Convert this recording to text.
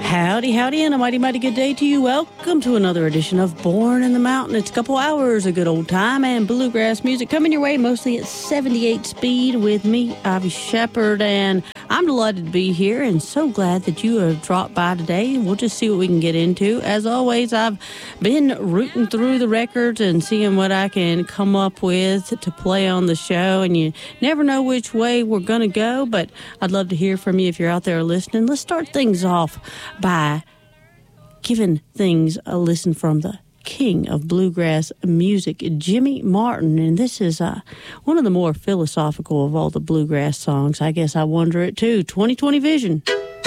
Howdy, howdy, and a mighty, mighty good day to you. Welcome to another edition of Born in the Mountain. It's a couple hours of good old time and bluegrass music coming your way mostly at 78 speed with me, Ivy Shepherd, and I'm delighted to be here and so glad that you have dropped by today. We'll just see what we can get into. As always, I've been rooting through the records and seeing what I can come up with to play on the show, and you never know which way we're going to go, but I'd love to hear from you if you're out there listening. Let's start things off by giving things a listen from the king of bluegrass music, Jimmy Martin. And this is one of the more philosophical of all the bluegrass songs. I guess I wonder it too. 20/20 Vision.